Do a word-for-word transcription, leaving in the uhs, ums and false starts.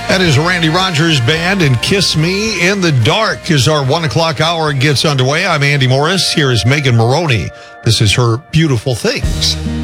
That is Randy Rogers Band and Kiss Me in the Dark as our one o'clock hour gets underway. I'm Andy Morris. Here is Megan Moroney. This is her Beautiful Things.